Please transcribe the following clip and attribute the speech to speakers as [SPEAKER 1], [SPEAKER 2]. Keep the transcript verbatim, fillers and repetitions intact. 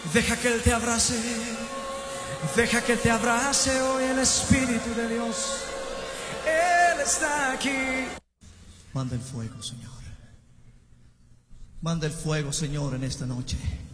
[SPEAKER 1] Deja que Él te abrace. Deja que te abrace hoy el Espíritu de Dios. Él está aquí. Manda el fuego, Señor. Manda el fuego, Señor, en esta noche.